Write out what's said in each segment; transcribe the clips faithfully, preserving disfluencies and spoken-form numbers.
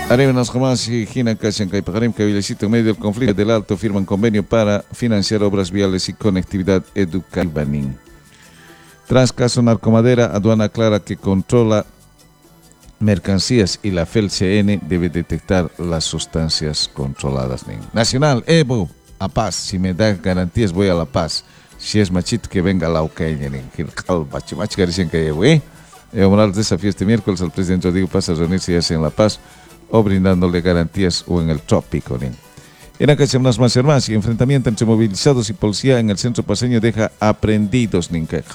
Arenas jamás y Gina Kashan Kaipajarim Kavilecito en medio del conflicto del Alto firman convenio para financiar obras viales y conectividad educativa. Tras caso Narcomadera, aduana aclara que controla mercancías y la F E L C N debe detectar las sustancias controladas. Nacional, Evo, a paz, si me da garantías voy a La Paz. Si es machito que venga a la Ucaña, ¿eh? Evo Morales desafía este miércoles al presidente Rodrigo Paz a reunirse ya sea en La Paz o brindándole garantías o en el trópico. En acá semanas más hermanas y enfrentamiento entre movilizados y policía en el centro paseño deja aprendidos.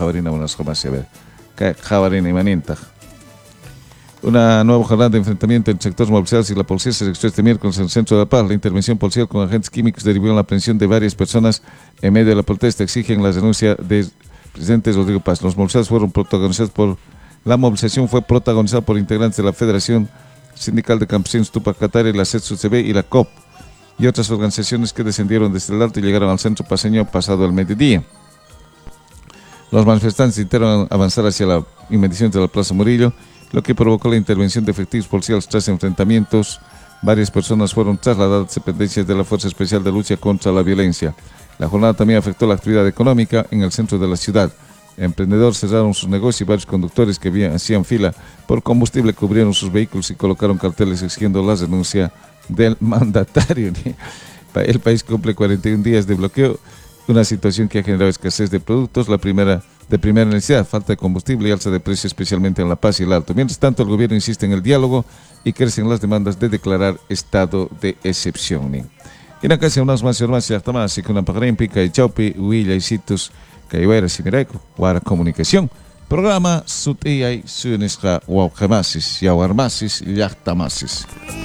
Una nueva jornada de enfrentamiento entre sectores movilizados y la policía se registró este miércoles en el centro de La Paz. La intervención policial con agentes químicos derivó en la aprehensión de varias personas en medio de la protesta. Exigen la renuncia del presidente Rodrigo Paz. Los movilizados fueron protagonizados por la movilización fue protagonizada por integrantes de la Federación Sindical de Campesinos Tupac Katari, la C E T S U C B y la C O P y otras organizaciones que descendieron desde el alto y llegaron al centro paseño pasado el mediodía. Los manifestantes intentaron avanzar hacia la inmediación de la Plaza Murillo, lo que provocó la intervención de efectivos policiales. Tras enfrentamientos, varias personas fueron trasladadas a dependencias de la Fuerza Especial de Lucha contra la Violencia. La jornada también afectó la actividad económica en el centro de la ciudad. Emprendedores cerraron sus negocios y varios conductores que habían, hacían fila por combustible cubrieron sus vehículos y colocaron carteles exigiendo la renuncia del mandatario. El país cumple cuarenta y un días de bloqueo, una situación que ha generado escasez de productos, la primera de primera necesidad, falta de combustible y alza de precios especialmente en La Paz y el Alto. Mientras tanto, el gobierno insiste en el diálogo y crecen las demandas de declarar estado de excepción. En acá se unas más y más y hasta más y con una pajarén pica y chaupi, huilla y citos que iba a Simireco, Guara Comunicación, programa Sutiyay Sunisra Wauhemasis, Yawarmasis y Yachtamasis.